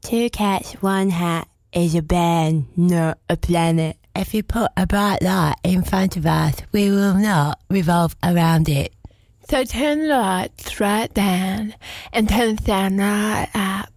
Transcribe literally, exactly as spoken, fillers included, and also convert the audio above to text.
Two cats, one hat is a band, not a planet. If you put a bright light in front of us, we will not revolve around it. So turn the lights right down and turn the sound right up.